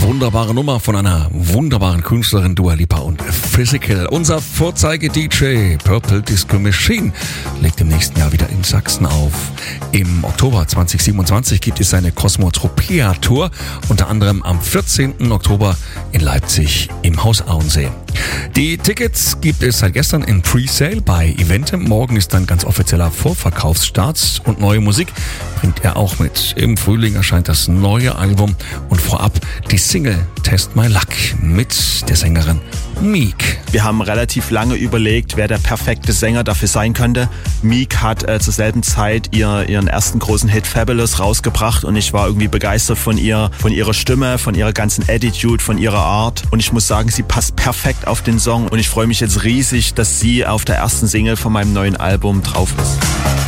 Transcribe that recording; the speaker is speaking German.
Wunderbare Nummer von einer wunderbaren Künstlerin, Dua Lipa und Physical. Unser Vorzeige-DJ Purple Disco Machine legt im nächsten Jahr wieder in Sachsen auf. Im Oktober 2027 gibt es seine Cosmotropia-Tour, unter anderem am 14. Oktober in Leipzig im Haus Auensee. Die Tickets gibt es seit gestern in Presale bei Eventem. Morgen ist dann ganz offizieller Vorverkaufsstart und neue Musik bringt er auch mit. Im Frühling erscheint das neue Album und vorab die Single Test My Luck mit der Sängerin Meek. Wir haben relativ lange überlegt, wer der perfekte Sänger dafür sein könnte. Meek hat zur selben Zeit ihren ersten großen Hit Fabulous rausgebracht und ich war irgendwie begeistert von ihrer Stimme, von ihrer ganzen Attitude, von ihrer Art. Und ich muss sagen, sie passt perfekt auf den Song und ich freue mich jetzt riesig, dass sie auf der ersten Single von meinem neuen Album drauf ist.